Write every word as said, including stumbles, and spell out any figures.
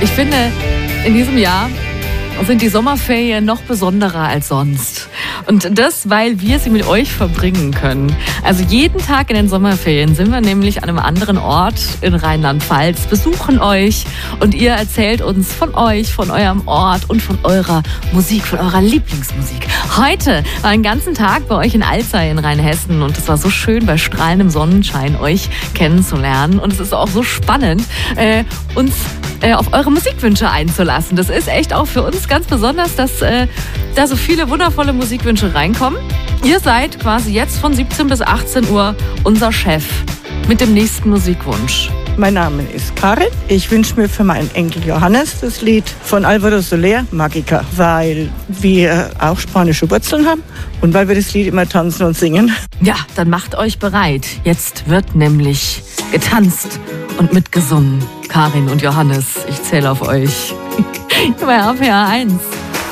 Ich finde, in diesem Jahr sind die Sommerferien noch besonderer als sonst. Und das, weil wir sie mit euch verbringen können. Also jeden Tag in den Sommerferien sind wir nämlich an einem anderen Ort in Rheinland-Pfalz, besuchen euch und ihr erzählt uns von euch, von eurem Ort und von eurer Musik, von eurer Lieblingsmusik. Heute war einen ganzen Tag bei euch in Alzey in Rheinhessen und es war so schön, bei strahlendem Sonnenschein euch kennenzulernen. Und es ist auch so spannend, äh, uns äh, auf eure Musikwünsche einzulassen. Das ist echt auch für uns ganz besonders, dass äh, da so viele wundervolle Musikwünsche reinkommen. Ihr seid quasi jetzt von siebzehn bis achtzehn Uhr unser Chef mit dem nächsten Musikwunsch. Mein Name ist Karin. Ich wünsche mir für meinen Enkel Johannes das Lied von Alvaro Soler, Magica, weil wir auch spanische Wurzeln haben und weil wir das Lied immer tanzen und singen. Ja, dann macht euch bereit. Jetzt wird nämlich getanzt und mitgesungen. Karin und Johannes, ich zähle auf euch. Bei R P R eins.